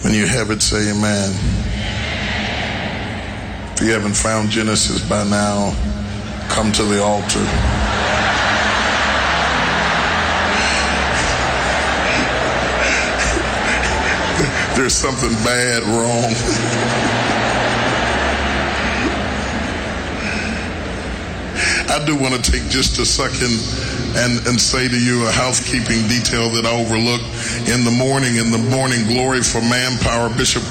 When you have it, say amen. If you haven't found Genesis by now, come to the altar. There's something bad wrong. I do want to take just a second and say to you a housekeeping detail that I overlooked. In the morning glory for Manpower, Bishop